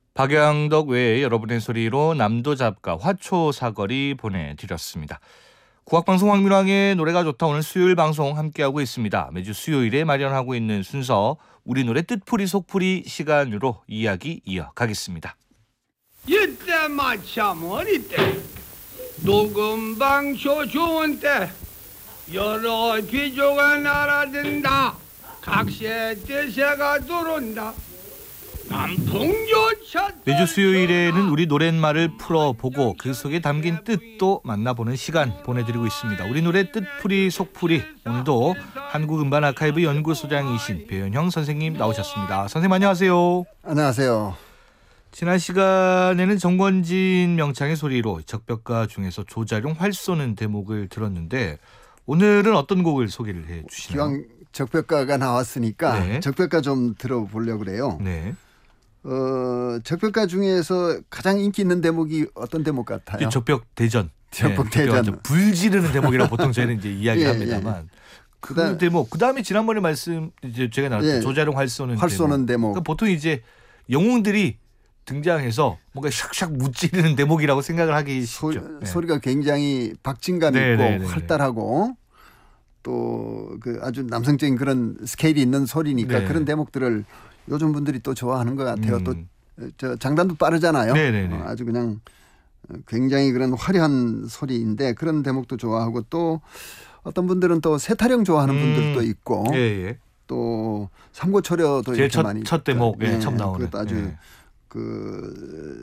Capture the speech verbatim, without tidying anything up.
박양덕 외에 여러분의 소리로 남도 잡가 화초 사거리 보내드렸습니다. 국악방송 황민왕의 노래가 좋다. 오늘 수요일 방송 함께하고 있습니다. 매주 수요일에 마련하고 있는 순서 우리 노래 뜻풀이 속풀이 시간으로 이야기 이어가겠습니다. 이때 마참 어릴 때 녹음방쇼 좋은 때 여러 귀조가 날아든다. 각세 대세가 들어온다. 남풍조차 매주 수요일에는 우리 노랫말을 풀어보고 그 속에 담긴 뜻도 만나보는 시간 보내드리고 있습니다. 우리 노래 뜻풀이 속풀이, 오늘도 한국음반아카이브 연구소장이신 배현형 선생님 나오셨습니다. 선생님 안녕하세요. 안녕하세요. 지난 시간에는 정권진 명창의 소리로 적벽가 중에서 조자룡 활 쏘는 대목을 들었는데 오늘은 어떤 곡을 소개를 해 주시나요? 기왕 적벽가가 나왔으니까 네. 적벽가 좀 들어보려고 그래요. 네. 어, 적벽가 중에서 가장 인기 있는 대목이 어떤 대목 같아요? 적벽 대전. 적벽 네, 대전. 불 지르는 대목이라고 보통 저희는 이제 이야기합니다만. 예, 예. 그 그다음- 대목, 그 다음에 지난번에 말씀 이제 제가 나눴던 예. 조자룡 활 쏘는 활 쏘는 대목. 그러니까 보통 이제 영웅들이 등장해서 뭔가 샥샥 무찌르는 대목이라고 생각을 하기 소, 쉽죠. 네. 소리가 굉장히 박진감 네, 있고 네, 네, 활달하고 또 그 아주 남성적인 그런 스케일이 있는 소리니까 네. 그런 대목들을 요즘 분들이 또 좋아하는 것 같아요. 음. 또 저 장단도 빠르잖아요. 네, 네, 네. 어, 아주 그냥 굉장히 그런 화려한 소리인데 그런 대목도 좋아하고 또 어떤 분들은 또 세타령 좋아하는 음. 분들도 있고 예, 예. 또 삼고초려도 제일 이렇게 첫, 많이 첫 대목, 예, 네, 처음 나오는. 그것도 아주 예. 그